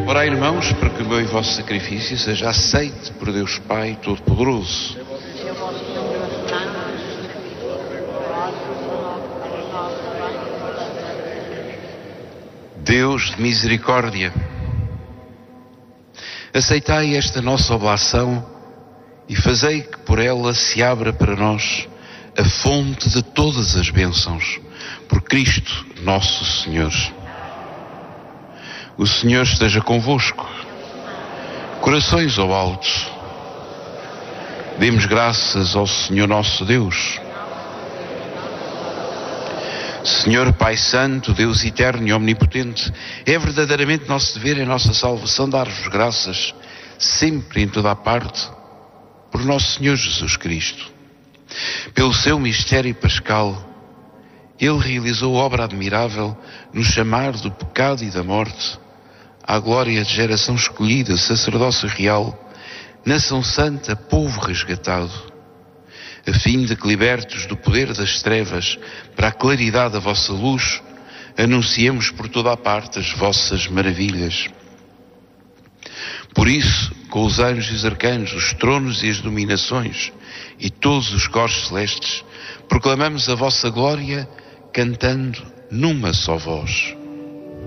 Orai, irmãos, para que o meu e vosso sacrifício seja aceite por Deus Pai Todo-Poderoso. Deus de misericórdia, aceitai esta nossa oblação e fazei que por ela se abra para nós a fonte de todas as bênçãos, por Cristo nosso Senhor. O Senhor esteja convosco. Corações ao alto. Demos graças ao Senhor nosso Deus. Senhor Pai Santo, Deus eterno e omnipotente, é verdadeiramente nosso dever e nossa salvação dar-vos graças, sempre e em toda a parte, por nosso Senhor Jesus Cristo. Pelo seu mistério pascal, Ele realizou obra admirável no chamar do pecado e da morte à glória de geração escolhida, sacerdócio real, nação santa, povo resgatado, a fim de que, libertos do poder das trevas para a claridade da vossa luz, anunciemos por toda a parte as vossas maravilhas. Por isso, com os anjos e os arcanjos, os tronos e as dominações e todos os coros celestes, proclamamos a vossa glória, cantando numa só voz.